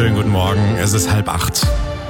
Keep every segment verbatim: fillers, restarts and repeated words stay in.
Schönen guten Morgen, es ist halb acht.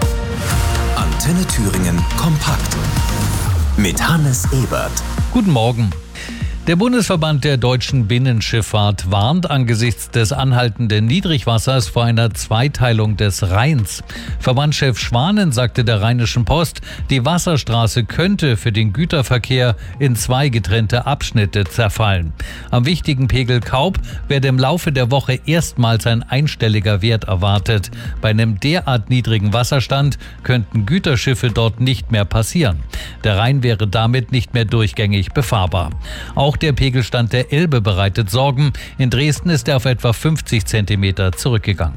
Antenne Thüringen kompakt mit Hannes Ebert. Guten Morgen. Der Bundesverband der deutschen Binnenschifffahrt warnt angesichts des anhaltenden Niedrigwassers vor einer Zweiteilung des Rheins. Verbandschef Schwanen sagte der Rheinischen Post, die Wasserstraße könnte für den Güterverkehr in zwei getrennte Abschnitte zerfallen. Am wichtigen Pegel Kaub werde im Laufe der Woche erstmals ein einstelliger Wert erwartet. Bei einem derart niedrigen Wasserstand könnten Güterschiffe dort nicht mehr passieren. Der Rhein wäre damit nicht mehr durchgängig befahrbar. Auch der Pegelstand der Elbe bereitet Sorgen. In Dresden ist er auf etwa fünfzig Zentimeter zurückgegangen.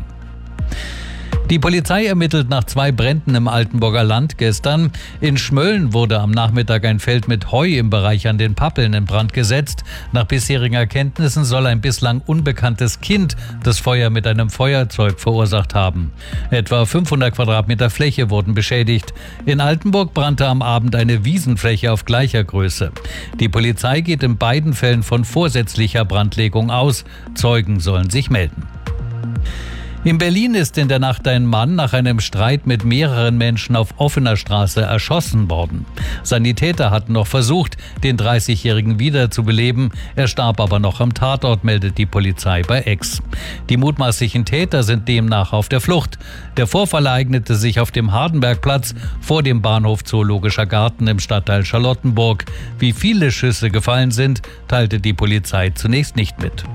Die Polizei ermittelt nach zwei Bränden im Altenburger Land gestern. In Schmölln wurde am Nachmittag ein Feld mit Heu im Bereich an den Pappeln in Brand gesetzt. Nach bisherigen Erkenntnissen soll ein bislang unbekanntes Kind das Feuer mit einem Feuerzeug verursacht haben. Etwa fünfhundert Quadratmeter Fläche wurden beschädigt. In Altenburg brannte am Abend eine Wiesenfläche auf gleicher Größe. Die Polizei geht in beiden Fällen von vorsätzlicher Brandlegung aus. Zeugen sollen sich melden. In Berlin ist in der Nacht ein Mann nach einem Streit mit mehreren Menschen auf offener Straße erschossen worden. Sanitäter hatten noch versucht, den dreißigjährigen wiederzubeleben. Er starb aber noch am Tatort, meldet die Polizei bei X. Die mutmaßlichen Täter sind demnach auf der Flucht. Der Vorfall ereignete sich auf dem Hardenbergplatz vor dem Bahnhof Zoologischer Garten im Stadtteil Charlottenburg. Wie viele Schüsse gefallen sind, teilte die Polizei zunächst nicht mit.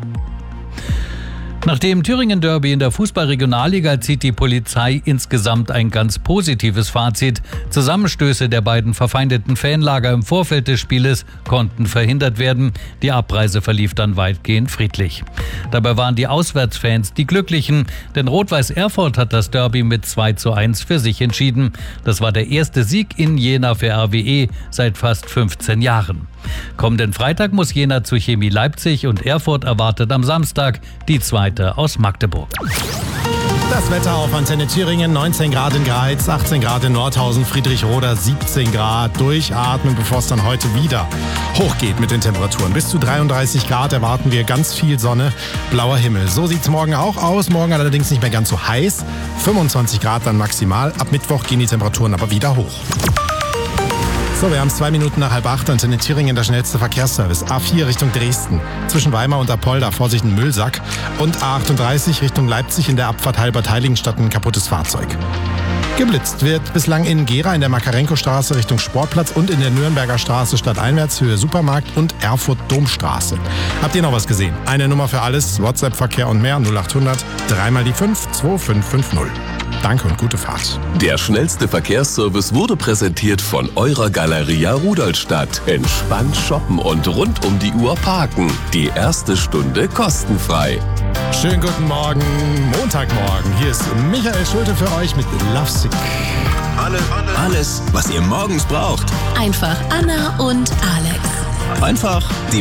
Nach dem Thüringen-Derby in der Fußball-Regionalliga zieht die Polizei insgesamt ein ganz positives Fazit. Zusammenstöße der beiden verfeindeten Fanlager im Vorfeld des Spieles konnten verhindert werden. Die Abreise verlief dann weitgehend friedlich. Dabei waren die Auswärtsfans die Glücklichen, denn Rot-Weiß Erfurt hat das Derby mit zwei zu eins für sich entschieden. Das war der erste Sieg in Jena für R W E seit fast fünfzehn Jahren. Kommenden Freitag muss Jena zu Chemie Leipzig und Erfurt erwartet am Samstag die zweite aus Magdeburg. Das Wetter auf Antenne Thüringen, neunzehn Grad in Greiz, achtzehn Grad in Nordhausen, Friedrichroda, siebzehn Grad. Durchatmen, bevor es dann heute wieder hochgeht mit den Temperaturen. Bis zu dreiunddreißig Grad erwarten wir, ganz viel Sonne, blauer Himmel. So sieht es morgen auch aus, morgen allerdings nicht mehr ganz so heiß. fünfundzwanzig Grad dann maximal, ab Mittwoch gehen die Temperaturen aber wieder hoch. So, wir haben es zwei Minuten nach halb acht. Antenne Thüringen, der schnellste Verkehrsservice. A vier Richtung Dresden, zwischen Weimar und Apolda, Vorsicht ein Müllsack. Und A achtunddreißig Richtung Leipzig, in der Abfahrt Halbertheiligenstadt ein kaputtes Fahrzeug. Geblitzt wird bislang in Gera in der Makarenko-Straße Richtung Sportplatz und in der Nürnberger Straße stadteinwärts Höhe Supermarkt und Erfurt-Domstraße. Habt ihr noch was gesehen? Eine Nummer für alles, WhatsApp-Verkehr und mehr, null achthundert, dreimal die fünf, zwei fünf fünf null. Danke und gute Fahrt. Der schnellste Verkehrsservice wurde präsentiert von eurer Galeria Rudolstadt. Entspannt shoppen und rund um die Uhr parken. Die erste Stunde kostenfrei. Schönen guten Morgen, Montagmorgen. Hier ist Michael Schulte für euch mit Lovesick. Alles, alles, was ihr morgens braucht. Einfach Anna und Alex. Einfach die